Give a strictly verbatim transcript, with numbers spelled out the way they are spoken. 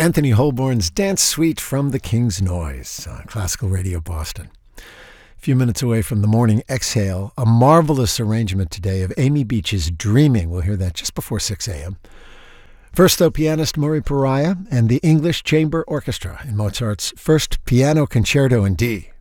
Anthony Holborn's Dance Suite from the King's Noise on Classical Radio Boston. A few minutes away from the morning exhale, a marvelous arrangement today of Amy Beach's Dreaming. We'll hear that just before six a.m. First, though, pianist Murray Pariah and the English Chamber Orchestra in Mozart's first piano concerto in D.